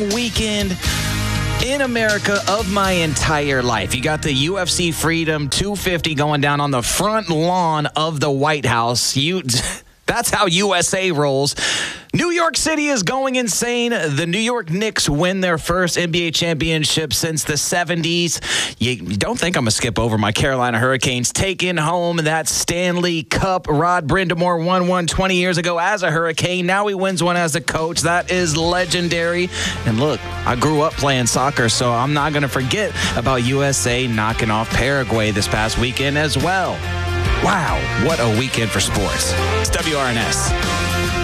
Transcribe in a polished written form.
weekend in America of my entire life. You got the UFC Freedom 250 going down on the front lawn of the White House. That's how USA rolls. New York City is going insane. The New York Knicks win their first NBA championship since the 70s. You don't think I'm going to skip over my Carolina Hurricanes taking home that Stanley Cup. Rod Brind'Amour won one 20 years ago as a Hurricane. Now he wins one as a coach. That is legendary. And look, I grew up playing soccer, so I'm not going to forget about USA knocking off Paraguay this past weekend as well. Wow, what a weekend for sports. It's WRNS.